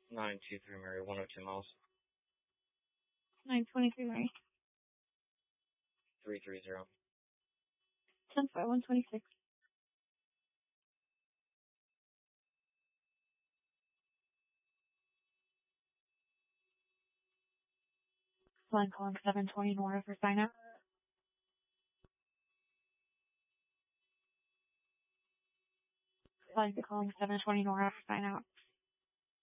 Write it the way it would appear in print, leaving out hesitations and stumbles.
923 Mary, 102 miles. 923 Mary. 330. 10-5, 126. Flying calling 720 Nora for sign out. Flying calling 720 Nora for sign out.